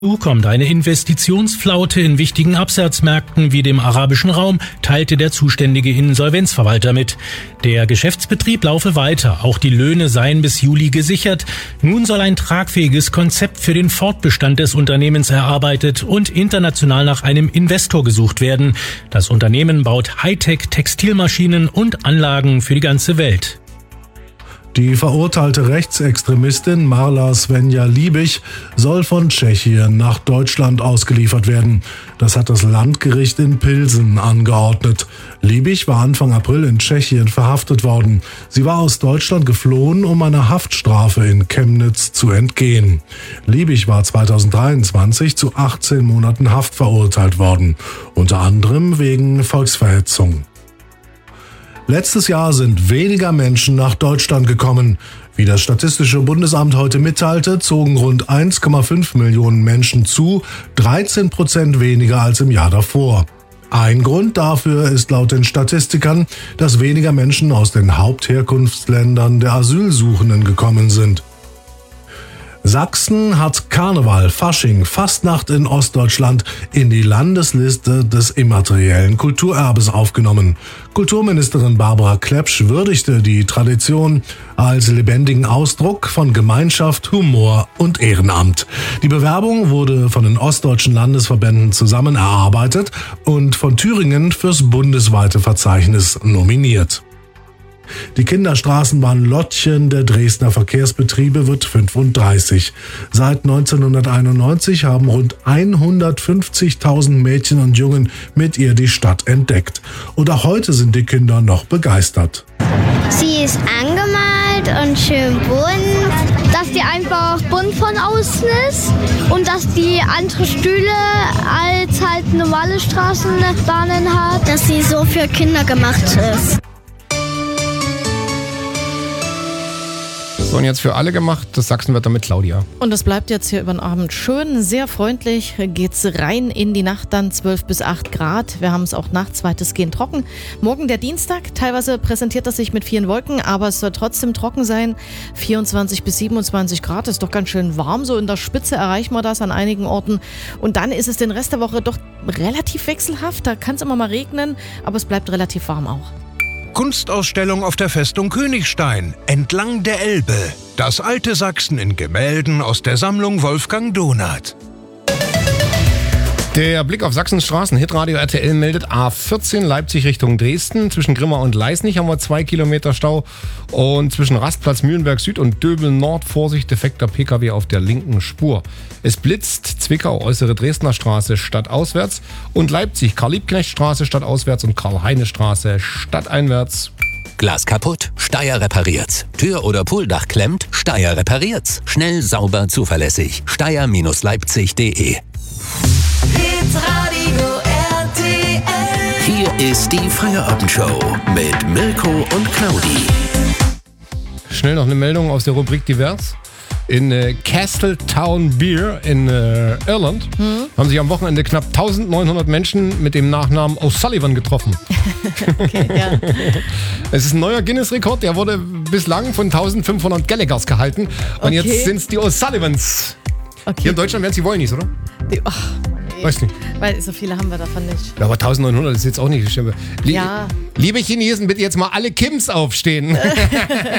Kommt eine Investitionsflaute in wichtigen Absatzmärkten wie dem arabischen Raum, teilte der zuständige Insolvenzverwalter mit. Der Geschäftsbetrieb laufe weiter, auch die Löhne seien bis Juli gesichert. Nun soll ein tragfähiges Konzept für den Fortbestand des Unternehmens erarbeitet und international nach einem Investor gesucht werden. Das Unternehmen baut Hightech-Textilmaschinen und Anlagen für die ganze Welt. Die verurteilte Rechtsextremistin Marla Svenja Liebig soll von Tschechien nach Deutschland ausgeliefert werden. Das hat das Landgericht in Pilsen angeordnet. Liebig war Anfang April in Tschechien verhaftet worden. Sie war aus Deutschland geflohen, um einer Haftstrafe in Chemnitz zu entgehen. Liebig war 2023 zu 18 Monaten Haft verurteilt worden, unter anderem wegen Volksverhetzung. Letztes Jahr sind weniger Menschen nach Deutschland gekommen. Wie das Statistische Bundesamt heute mitteilte, zogen rund 1,5 Millionen Menschen zu, 13% weniger als im Jahr davor. Ein Grund dafür ist laut den Statistikern, dass weniger Menschen aus den Hauptherkunftsländern der Asylsuchenden gekommen sind. Sachsen hat Karneval, Fasching, Fastnacht in Ostdeutschland in die Landesliste des immateriellen Kulturerbes aufgenommen. Kulturministerin Barbara Klepsch würdigte die Tradition als lebendigen Ausdruck von Gemeinschaft, Humor und Ehrenamt. Die Bewerbung wurde von den ostdeutschen Landesverbänden zusammen erarbeitet und von Thüringen fürs bundesweite Verzeichnis nominiert. Die Kinderstraßenbahn Lottchen der Dresdner Verkehrsbetriebe wird 35. Seit 1991 haben rund 150.000 Mädchen und Jungen mit ihr die Stadt entdeckt. Und auch heute sind die Kinder noch begeistert. Sie ist angemalt und schön bunt. Dass die einfach bunt von außen ist und dass die andere Stühle als halt normale Straßenbahnen hat. Dass sie so für Kinder gemacht ist. So, und jetzt für alle gemacht, das Sachsenwetter mit Claudia. Und es bleibt jetzt hier über den Abend schön, sehr freundlich. Geht's rein in die Nacht dann 12 bis 8 Grad. Wir haben es auch nachts weitestgehend trocken. Morgen der Dienstag, teilweise präsentiert das sich mit vielen Wolken, aber es soll trotzdem trocken sein. 24 bis 27 Grad, ist doch ganz schön warm. So in der Spitze erreichen wir das an einigen Orten. Und dann ist es den Rest der Woche doch relativ wechselhaft. Da kann es immer mal regnen, aber es bleibt relativ warm auch. Kunstausstellung auf der Festung Königstein, entlang der Elbe. Das alte Sachsen in Gemälden aus der Sammlung Wolfgang Donath. Der Blick auf Sachsens Straßen. Hitradio RTL meldet A14 Leipzig Richtung Dresden. Zwischen Grimma und Leisnig haben wir 2 Kilometer Stau. Und zwischen Rastplatz Mühlenberg Süd und Döbel Nord Vorsicht, defekter PKW auf der linken Spur. Es blitzt Zwickau, äußere Dresdner Straße stadtauswärts und Leipzig Karl-Liebknecht-Straße stadtauswärts und Karl-Heine-Straße stadteinwärts. Glas kaputt? Steyr repariert's. Tür oder Pooldach klemmt? Steyr repariert's. Schnell, sauber, zuverlässig. Steyr-Leipzig.de. Hitradio RTL. Hier ist die Feierabendshow mit Mirko und Claudi. Schnell noch eine Meldung aus der Rubrik Divers. In Castletown Beer in Irland haben sich am Wochenende knapp 1900 Menschen mit dem Nachnamen O'Sullivan getroffen. Okay, ja. Es ist ein neuer Guinness-Rekord, der wurde bislang von 1500 Gallaghers gehalten. Und jetzt sind es die O'Sullivans. Okay. Hier in Deutschland werden sie Wollnis, oder? Weiß nicht. Weil so viele haben wir davon nicht. Ja, aber 1900 ist jetzt auch nicht schlimm. Ja. Liebe Chinesen, bitte jetzt mal alle Kims aufstehen.